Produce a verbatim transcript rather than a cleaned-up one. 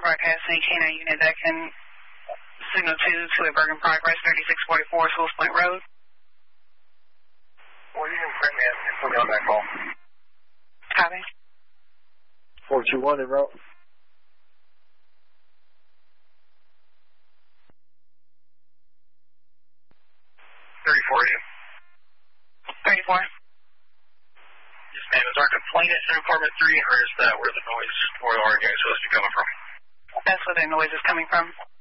broadcasting K nine unit that can signal to to a Bergen Progress thirty-six forty-four Schools Point Road. Well, you can bring me in and put me on that call. Copy. four two one en route. thirty-four, you. thirty-four. Yes, ma'am. Is our complainant in apartment three, or is that where the noise, where the arguing is supposed to be coming from? That's where the noise is coming from.